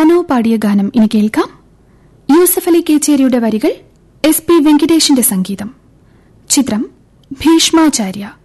സനോ പാടിയ ഗാനം ഇനി കേൾക്കാം. യൂസഫ് അലി കേച്ചേരിയുടെ വരികൾ, SP വെങ്കിടേഷിന്റെ സംഗീതം. ചിത്രം ഭീഷ്മാചാര്യ.